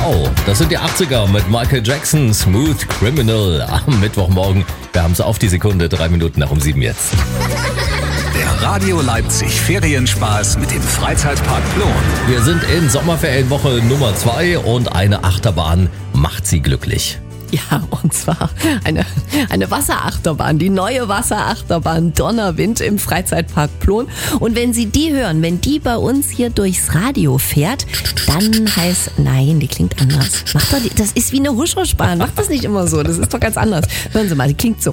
Wow, das sind die 80er mit Michael Jackson, Smooth Criminal am Mittwochmorgen. Wir haben es auf die Sekunde, 3 Minuten nach um 7 jetzt. Der Radio Leipzig Ferienspaß mit dem Freizeitpark Plon. Wir sind in Sommerferienwoche Nummer 2 und eine Achterbahn macht sie glücklich. Ja, und zwar eine Wasserachterbahn, die neue Wasserachterbahn Donnerwind im Freizeitpark Plon. Und wenn Sie die hören, wenn die bei uns hier durchs Radio fährt, dann heißt, nein, die klingt anders. Macht doch das ist wie eine Huscherspahn, macht das nicht immer so, das ist doch ganz anders. Hören Sie mal, die klingt so.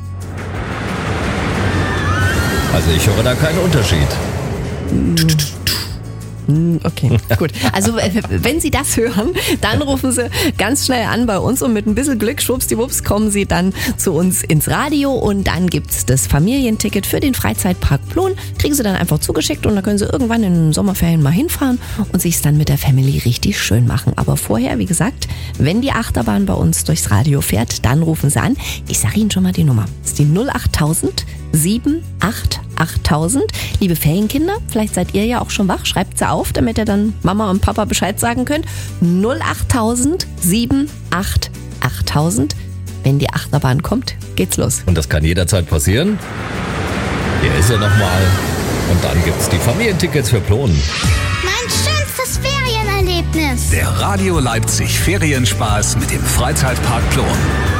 Also ich höre da keinen Unterschied. Okay, gut. Also wenn Sie das hören, dann rufen Sie ganz schnell an bei uns und mit ein bisschen Glück, schwuppsdiwupps, kommen Sie dann zu uns ins Radio und dann gibt's das Familienticket für den Freizeitpark Plon. Kriegen Sie dann einfach zugeschickt und dann können Sie irgendwann in den Sommerferien mal hinfahren und sich's dann mit der Family richtig schön machen. Aber vorher, wie gesagt, wenn die Achterbahn bei uns durchs Radio fährt, dann rufen Sie an. Ich sage Ihnen schon mal die Nummer. Das ist die 08000 788.000. Liebe Ferienkinder, vielleicht seid ihr ja auch schon wach. Schreibt sie auf, damit ihr dann Mama und Papa Bescheid sagen könnt. 08000 788.000. Wenn die Achterbahn kommt, geht's los. Und das kann jederzeit passieren. Hier ist er nochmal. Und dann gibt's die Familientickets für Plon. Mein schönstes Ferienerlebnis. Der Radio Leipzig Ferienspaß mit dem Freizeitpark Plon.